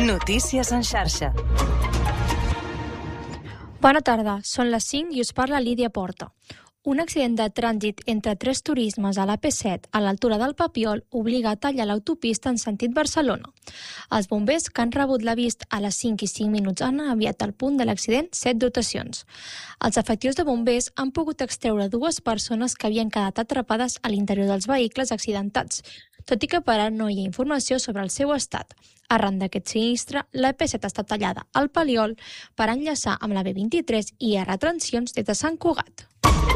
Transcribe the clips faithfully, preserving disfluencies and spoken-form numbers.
Notícies en xarxa. Bona tarda, són les cinc i us parla Lídia Porta. Un accident de trànsit entre tres turismes a l'A P set a l'altura del Papiol obliga a tallar l'autopista en sentit Barcelona. Els bombers que han rebut l'avís a les cinc i cinc minuts han enviat al punt de l'accident set dotacions. Els efectius de bombers han pogut extreure dues persones que havien quedat atrapades a l'interior dels vehicles accidentats, tot i que per ara no hi ha informació sobre el seu estat. Arran d'aquest sinistre, l'A P set està tallada al Papiol per enllaçar amb la B vint-i-tres i hi ha retencions des de Sant Cugat.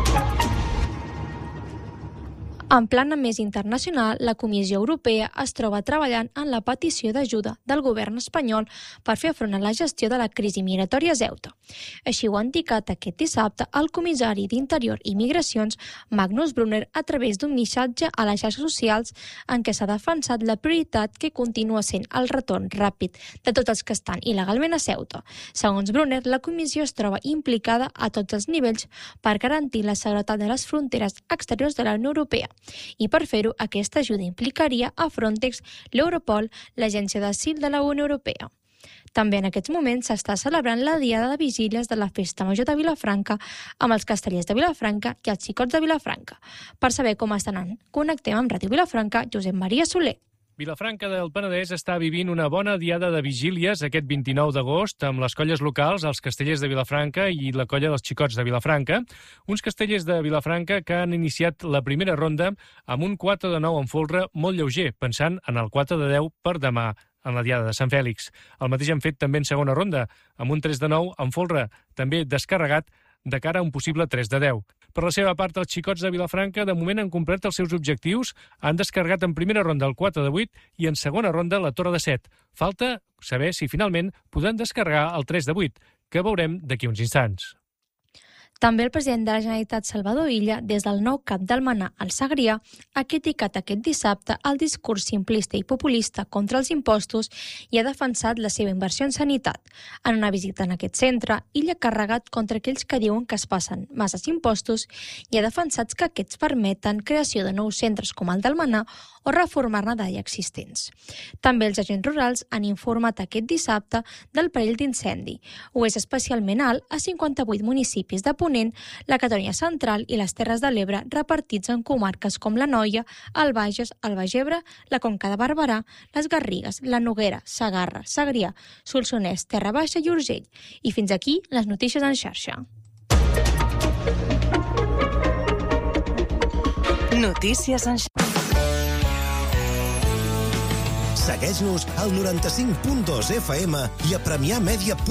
En plana més internacional, la Comissió Europea es troba treballant en la petició d'ajuda del govern espanyol per fer front a la gestió de la crisi migratòria Ceuta. Així ho ha indicat aquest dissabte el comissari d'Interior i Migracions, Magnus Brunner, a través d'un missatge a les xarxes socials en què s'ha defensat la prioritat que continua sent el retorn ràpid de tots els que estan il·legalment a Ceuta. Segons Brunner, la comissió es troba implicada a tots els nivells per garantir la seguretat de les fronteres exteriors de la Unió Europea. I per fer-ho, aquesta ajuda implicaria a Frontex, l'Europol, l'Agència d'Asil de la Unió Europea. També en aquests moments s'està celebrant la Diada de Vigílies de la Festa Major de Vilafranca amb els castellers de Vilafranca i els xicots de Vilafranca. Per saber com estan anant, connectem amb Ràdio Vilafranca, Josep Maria Soler. Vilafranca del Penedès està vivint una bona diada de vigílies aquest vint-i-nou d'agost amb les colles locals, els castellers de Vilafranca i la colla dels xicots de Vilafranca. Uns castellers de Vilafranca que han iniciat la primera ronda amb un quatre de nou en folre molt lleuger, pensant en el quatre de deu per demà, en la diada de Sant Fèlix. El mateix han fet també en segona ronda, amb un tres de nou en folre, també descarregat, de cara a un possible tres de deu. Per la seva part, els xicots de Vilafranca de moment han complert els seus objectius, han descarregat en primera ronda el quatre de vuit i en segona ronda la torre de set. Falta saber si finalment podran descarregar el tres de vuit, que veurem d'aquí uns instants. També el president de la Generalitat, Salvador Illa, des del nou cap d'Almenar al Segrià, ha criticat aquest dissabte el discurs simplista i populista contra els impostos i ha defensat la seva inversió en sanitat. En una visita en aquest centre, Illa ha carregat contra aquells que diuen que es passen masses impostos i ha defensat que aquests permeten creació de nous centres com el d'Almenar o reformar-ne d'allà existents. També els agents rurals han informat aquest dissabte del perill d'incendi. Ho és especialment alt a cinquanta-vuit municipis de Ponent, la Catalunya Central i les Terres de l'Ebre, repartits en comarques com l'Anoia, el Bages, el Baix Ebre, la Conca de Barberà, les Garrigues, la Noguera, Segarra, Segrià, Solsonès, Terra Baixa i Urgell. I fins aquí les notícies en xarxa. Notícies en xarxa. Segueix-nos al noranta-cinc punt dos F M i a Premià Mèdia.